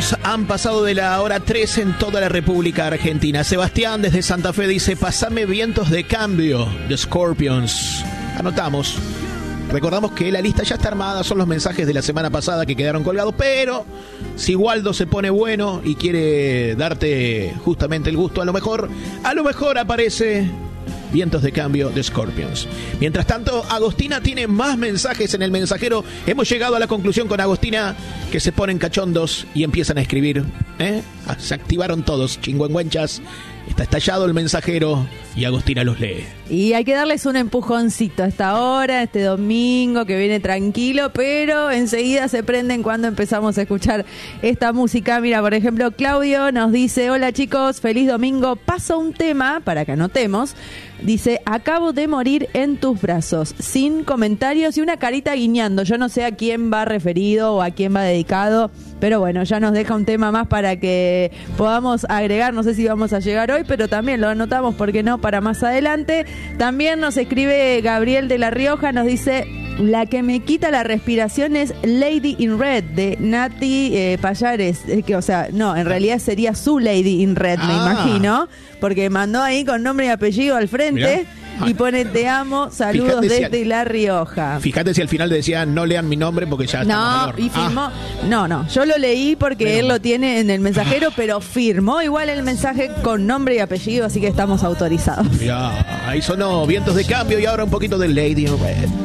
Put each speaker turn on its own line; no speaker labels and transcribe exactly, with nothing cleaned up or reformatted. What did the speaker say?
minutos han pasado de la hora tres en toda la República Argentina. Sebastián desde Santa Fe dice: pasame Vientos de Cambio de Scorpions. Anotamos. Recordamos que la lista ya está armada, son los mensajes de la semana pasada que quedaron colgados, pero si Waldo se pone bueno y quiere darte justamente el gusto, a lo mejor, a lo mejor aparece Vientos de Cambio de Scorpions. Mientras tanto, Agostina tiene más mensajes en el mensajero. Hemos llegado a la conclusión con Agostina que se ponen cachondos y empiezan a escribir. ¿eh? Se activaron todos, chingüengüenchas. Está estallado el mensajero y Agostina los lee.
Y hay que darles un empujoncito a esta hora, este domingo que viene tranquilo, pero enseguida se prenden cuando empezamos a escuchar esta música. Mira, por ejemplo, Claudio nos dice: hola chicos, feliz domingo. Paso un tema para que anotemos. Dice: acabo de morir en tus brazos, sin comentarios y una carita guiñando. Yo no sé a quién va referido o a quién va dedicado, pero bueno, ya nos deja un tema más para que podamos agregar. No sé si vamos a llegar hoy, pero también lo anotamos, ¿por qué no?, para más adelante. También nos escribe Gabriel de La Rioja, nos dice: la que me quita la respiración es Lady in Red de Nati eh, Payares, eh, que, o sea, no, en realidad sería su Lady in Red, ah. me imagino, porque mandó ahí con nombre y apellido al frente. Mirá. Y pone: te amo, saludos desde si al, La Rioja.
Fíjate si al final decía: no lean mi nombre porque ya
no, y firmó. Ah. No, no, yo lo leí porque pero, él lo tiene en el mensajero, ah. pero firmó igual el mensaje con nombre y apellido, así que estamos autorizados.
Ya, ahí sonó Vientos de Cambio y ahora un poquito de Lady in Red.